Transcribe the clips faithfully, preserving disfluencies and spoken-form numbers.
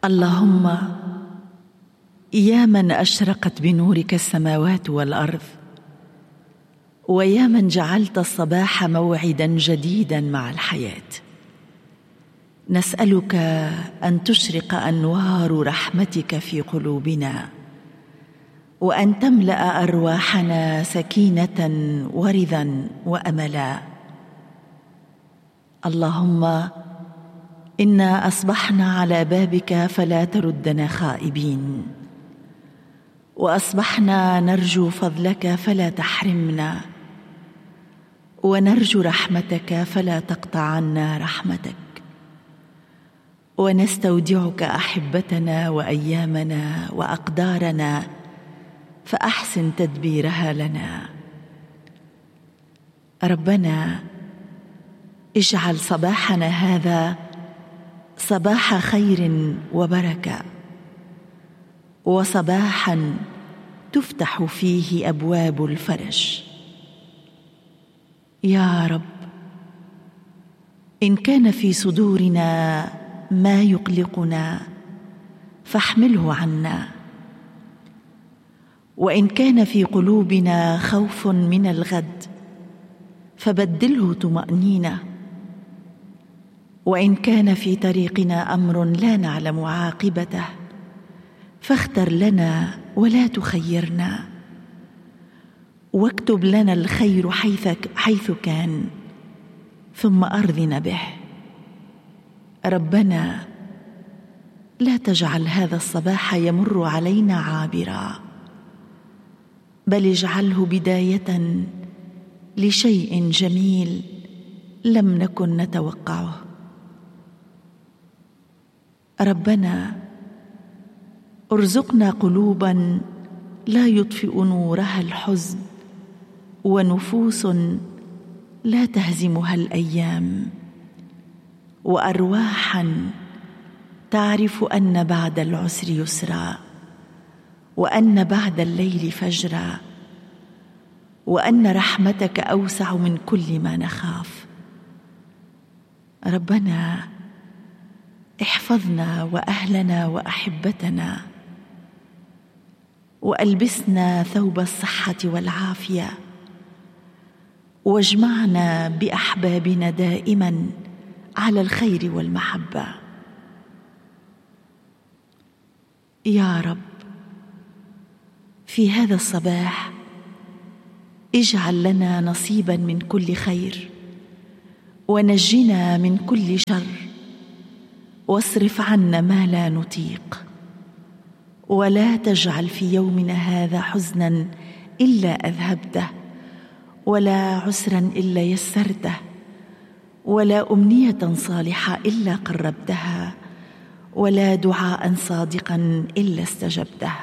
اللهم يا من أشرقت بنورك السماوات والأرض، ويا من جعلت الصباح موعدا جديدا مع الحياة، نسألك أن تشرق أنوار رحمتك في قلوبنا، وأن تملأ أرواحنا سكينة ورضا وأملا. اللهم إنا أصبحنا على بابك فلا تردنا خائبين، وأصبحنا نرجو فضلك فلا تحرمنا، ونرجو رحمتك فلا تقطع عنا رحمتك، ونستودعك أحبتنا وأيامنا وأقدارنا فأحسن تدبيرها لنا. ربنا اجعل صباحنا هذا صباح خير وبركة، وصباحا تفتح فيه أبواب الفرج. يا رب، إن كان في صدورنا ما يقلقنا فاحمله عنا، وإن كان في قلوبنا خوف من الغد فبدله طمأنينة، وإن كان في طريقنا أمر لا نعلم عاقبته فاختر لنا ولا تخيرنا، واكتب لنا الخير حيث, حيث كان، ثم أرضنا به. ربنا لا تجعل هذا الصباح يمر علينا عابرا، بل اجعله بداية لشيء جميل لم نكن نتوقعه. ربنا ارزقنا قلوبا لا يطفئ نورها الحزن، ونفوس لا تهزمها الأيام، وأرواحا تعرف أن بعد العسر يسرا، وأن بعد الليل فجرا، وأن رحمتك أوسع من كل ما نخاف. ربنا احفظنا وأهلنا وأحبتنا، وألبسنا ثوب الصحة والعافية، واجمعنا بأحبابنا دائما على الخير والمحبة. يا رب، في هذا الصباح اجعل لنا نصيبا من كل خير، ونجنا من كل شر، واصرف عنا ما لا نطيق، ولا تجعل في يومنا هذا حزنا إلا أذهبته، ولا عسرا إلا يسرته، ولا أمنية صالحة إلا قربتها، ولا دعاء صادقا إلا استجبته.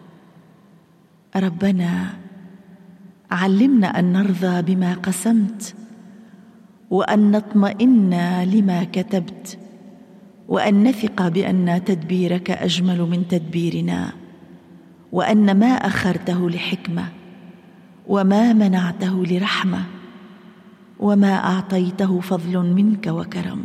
ربنا علمنا أن نرضى بما قسمت، وأن نطمئن لما كتبت، وأن نثق بأن تدبيرك أجمل من تدبيرنا، وأن ما أخرته لحكمة، وما منعته لرحمة، وما أعطيته فضل منك وكرم.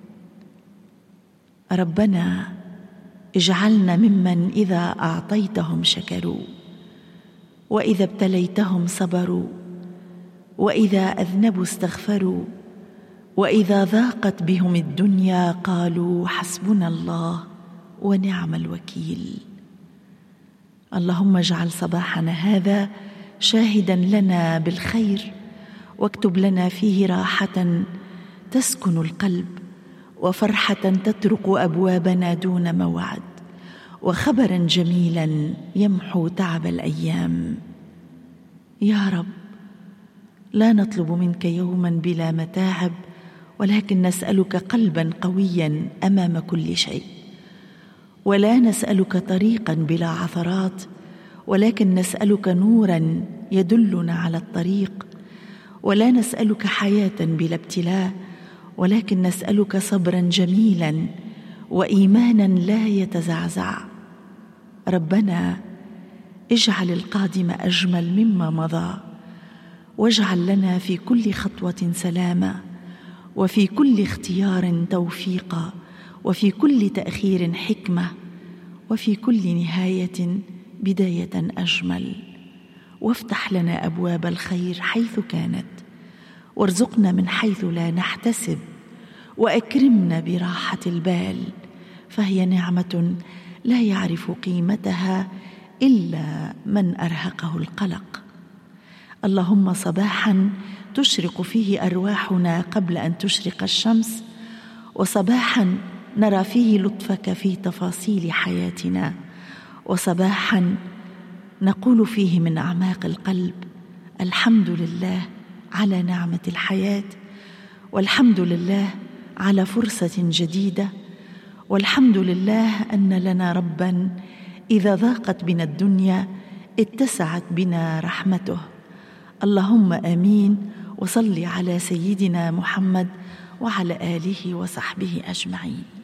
ربنا اجعلنا ممن إذا أعطيتهم شكروا، وإذا ابتليتهم صبروا، وإذا أذنبوا استغفروا، وإذا ضاقت بهم الدنيا قالوا حسبنا الله ونعم الوكيل. اللهم اجعل صباحنا هذا شاهدا لنا بالخير، واكتب لنا فيه راحة تسكن القلب، وفرحة تطرق أبوابنا دون موعد، وخبرا جميلا يمحو تعب الأيام. يا رب، لا نطلب منك يوما بلا متاعب، ولكن نسألك قلبا قويا أمام كل شيء، ولا نسألك طريقا بلا عثرات، ولكن نسألك نورا يدلنا على الطريق، ولا نسألك حياة بلا ابتلاء، ولكن نسألك صبرا جميلا وإيمانا لا يتزعزع. ربنا اجعل القادم أجمل مما مضى، واجعل لنا في كل خطوة سلامة، وفي كل اختيار توفيقا، وفي كل تأخير حكمة، وفي كل نهاية بداية أجمل. وافتح لنا أبواب الخير حيث كانت، وارزقنا من حيث لا نحتسب، وأكرمنا براحة البال، فهي نعمة لا يعرف قيمتها إلا من أرهقه القلق. اللهم صباحا تشرق فيه أرواحنا قبل أن تشرق الشمس، وصباحا نرى فيه لطفك في تفاصيل حياتنا، وصباحا نقول فيه من أعماق القلب: الحمد لله على نعمة الحياة، والحمد لله على فرصة جديدة، والحمد لله أن لنا ربا إذا ضاقت بنا الدنيا اتسعت بنا رحمته. اللهم آمين، وصل على سيدنا محمد وعلى آله وصحبه أجمعين.